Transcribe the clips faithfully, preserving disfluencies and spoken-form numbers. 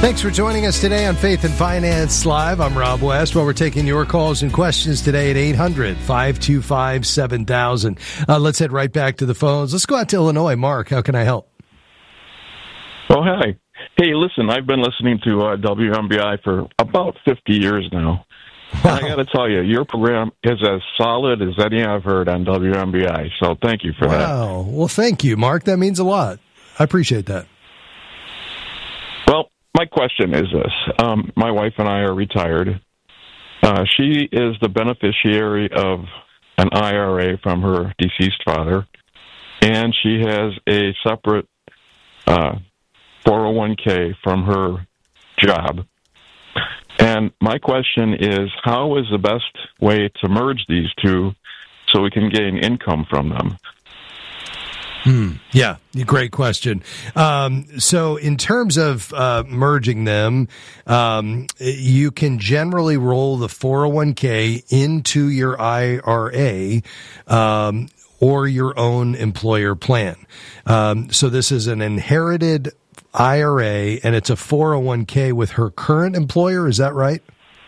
Thanks for joining us today on Faith and Finance Live. I'm Rob West. Well, we're taking your calls and questions today at eight hundred, five two five, seven thousand. Uh, let's head right back to the phones. Let's go out to Illinois. Mark, how can I help? Oh, hi. Hey, listen, I've been listening to uh, W M B I for about fifty years now. Wow. And I got to tell you, your program is as solid as any I've heard on W M B I, so thank you for wow. that. Wow. Well, thank you, Mark. That means a lot. I appreciate that. Well, my question is this. Um, my wife and I are retired. Uh, she is the beneficiary of an I R A from her deceased father, and she has a separate uh, four oh one k from her job. And my question is, how is the best way to merge these two so we can gain income from them? Hmm. Yeah, great question. Um, so in terms of uh, merging them, um, you can generally roll the four oh one k into your I R A um, or your own employer plan. Um, so this is an inherited I R A, and it's a four oh one k with her current employer. Is that right?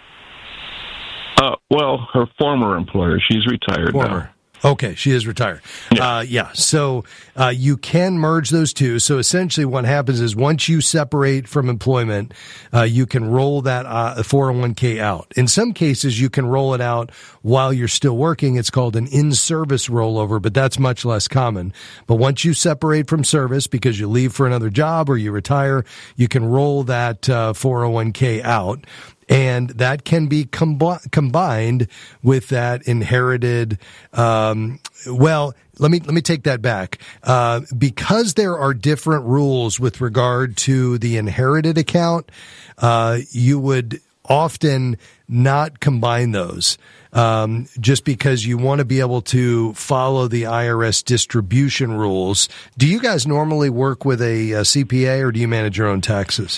Uh, well, her former employer. She's retired Former. now. Okay, she is retired. Yeah. Uh, yeah. So uh, you can merge those two. So essentially what happens is once you separate from employment, uh, you can roll that uh, four oh one k out. In some cases, you can roll it out while you're still working. It's called an in-service rollover, but that's much less common. But once you separate from service because you leave for another job or you retire, you can roll that uh, four oh one k out. And that can be com- combined with that inherited, um, well, let me, let me take that back. Uh, because there are different rules with regard to the inherited account, uh, you would often not combine those. Um, just because you want to be able to follow the I R S distribution rules. Do you guys normally work with a, a C P A or do you manage your own taxes?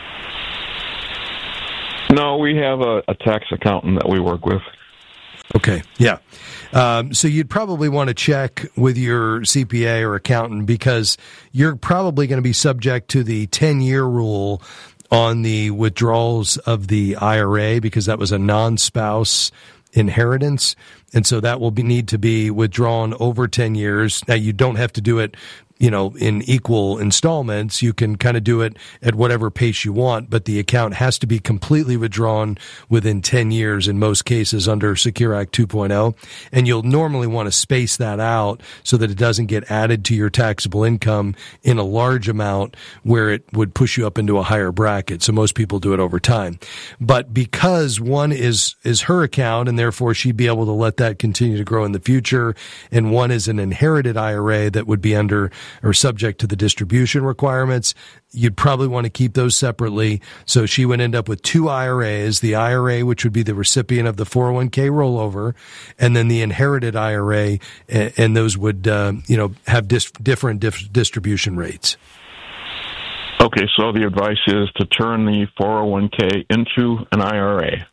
No, we have a, a tax accountant that we work with. Okay, yeah. Um, so you'd probably want to check with your C P A or accountant because you're probably going to be subject to the ten-year rule on the withdrawals of the I R A because that was a non-spouse inheritance. And so that will be, need to be withdrawn over ten years. Now, you don't have to do it, you know, in equal installments. You can kind of do it at whatever pace you want, but the account has to be completely withdrawn within ten years in most cases under Secure Act two point oh. And you'll normally want to space that out so that it doesn't get added to your taxable income in a large amount where it would push you up into a higher bracket. So most people do it over time. But because one is, is her account and therefore she'd be able to let that continue to grow in the future, and one is an inherited I R A that would be under or subject to the distribution requirements, you'd probably want to keep those separately. So she would end up with two I R As, the I R A, which would be the recipient of the four oh one k rollover, and then the inherited I R A, and those would, uh, you know, have dis- different dif- distribution rates. Okay, so the advice is to turn the four oh one k into an I R A.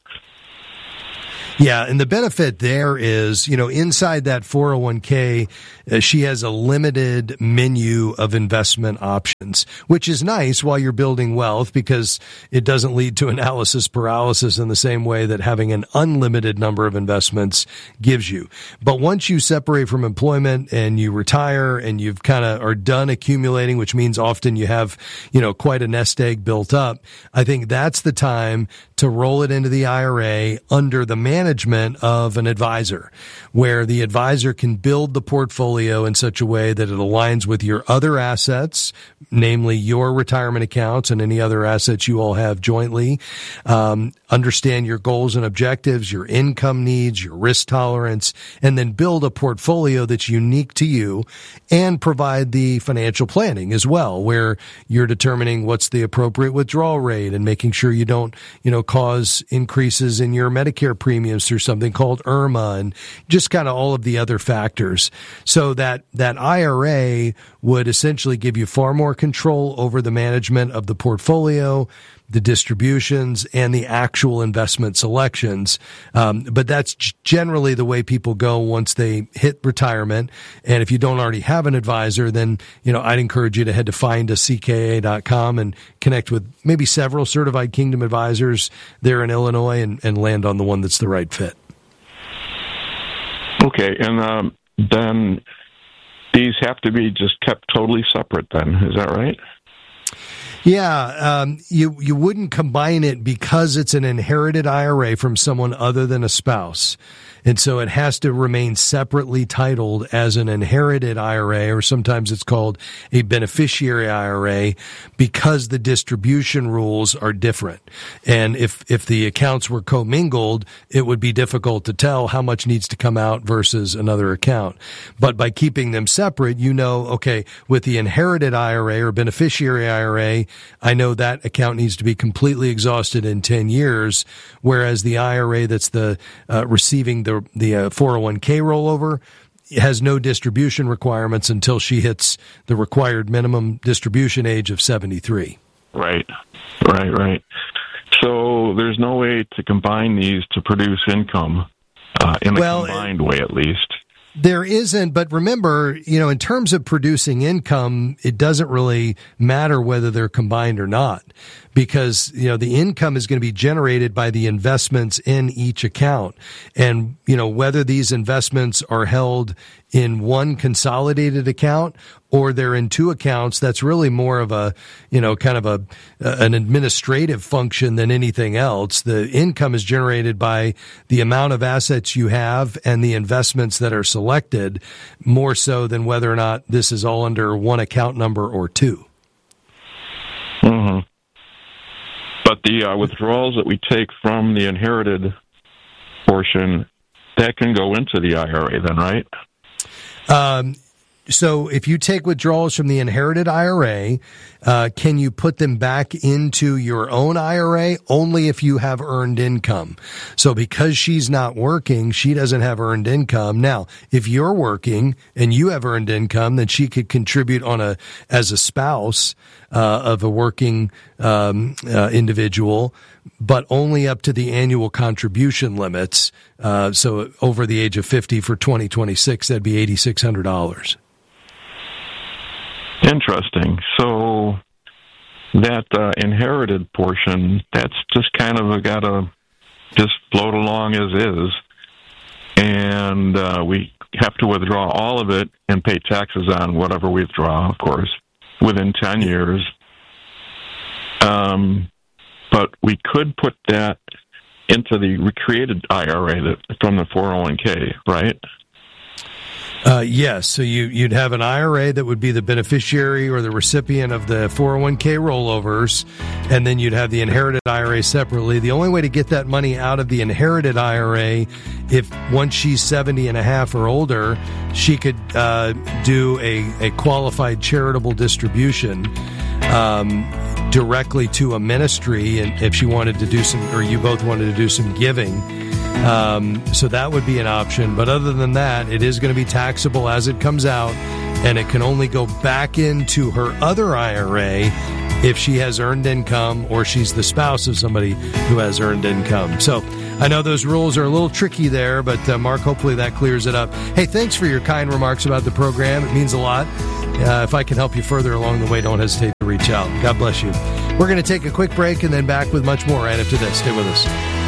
Yeah, and the benefit there is, you know, inside that four oh one k, uh, she has a limited menu of investment options, which is nice while you're building wealth because it doesn't lead to analysis paralysis in the same way that having an unlimited number of investments gives you. But once you separate from employment and you retire and you've kind of are done accumulating, which means often you have, you know, quite a nest egg built up, I think that's the time to roll it into the I R A under the management of an advisor, where the advisor can build the portfolio in such a way that it aligns with your other assets, namely your retirement accounts and any other assets you all have jointly. Um, understand your goals and objectives, your income needs, your risk tolerance, and then build a portfolio that's unique to you and provide the financial planning as well, where you're determining what's the appropriate withdrawal rate and making sure you don't, you know, cause increases in your Medicare premiums through something called I R M A and just kind of all of the other factors. So that, that I R A would essentially give you far more control over the management of the portfolio. the distributions, and the actual investment selections. Um, but that's generally the way people go once they hit retirement. And if you don't already have an advisor, then, you know, I'd encourage you to head to find a C K A dot com and connect with maybe several certified Kingdom advisors there in Illinois and, and land on the one that's the right fit. Okay. And um, then these have to be just kept totally separate then. Is that right? Yeah, um, you you wouldn't combine it because it's an inherited I R A from someone other than a spouse. And so it has to remain separately titled as an inherited I R A, or sometimes it's called a beneficiary I R A, because the distribution rules are different. And if, if the accounts were commingled, it would be difficult to tell how much needs to come out versus another account. But by keeping them separate, you know, okay, with the inherited I R A or beneficiary I R A, I know that account needs to be completely exhausted in ten years, whereas the I R A that's the uh, receiving the the uh, four oh one k rollover has no distribution requirements until she hits the required minimum distribution age of seventy-three. Right, right, right. So there's no way to combine these to produce income uh, in a well, combined way, at least. There isn't, but remember, you know, in terms of producing income, it doesn't really matter whether they're combined or not, because, you know, the income is going to be generated by the investments in each account. And, you know, whether these investments are held in one consolidated account or they're in two accounts, that's really more of a, you know, kind of a, an administrative function than anything else. The income is generated by the amount of assets you have and the investments that are selected, more so than whether or not this is all under one account number or two. Mm-hmm. But the uh, withdrawals that we take from the inherited portion, that can go into the I R A then, right? Um, so if you take withdrawals from the inherited I R A, uh, can you put them back into your own I R A? Only if you have earned income. So because she's not working, she doesn't have earned income. Now, if you're working and you have earned income, then she could contribute on a, as a spouse, uh, of a working, um, uh, individual, but only up to the annual contribution limits. Uh, so over the age of fifty for twenty twenty-six, that'd be eight thousand six hundred dollars. Interesting. So that uh, inherited portion, that's just kind of got to just float along as is. And uh, we have to withdraw all of it and pay taxes on whatever we withdraw, of course, within ten years. Um, but we could put that into the recreated I R A that, from the four oh one k, right? Uh, yes. So you, you'd have an I R A that would be the beneficiary or the recipient of the four oh one k rollovers, and then you'd have the inherited I R A separately. The only way to get that money out of the inherited I R A, if once she's seventy and a half or older, she could uh, do a, a qualified charitable distribution um, directly to a ministry, and if she wanted to do some, or you both wanted to do some giving. Um, so that would be an option. But other than that, it is going to be taxable as it comes out, and it can only go back into her other I R A if she has earned income or she's the spouse of somebody who has earned income. So I know those rules are a little tricky there, but uh, Mark, hopefully that clears it up. Hey, thanks for your kind remarks about the program. It means a lot. Uh, if I can help you further along the way, don't hesitate to reach out. God bless you. We're going to take a quick break and then back with much more right after this. Stay with us.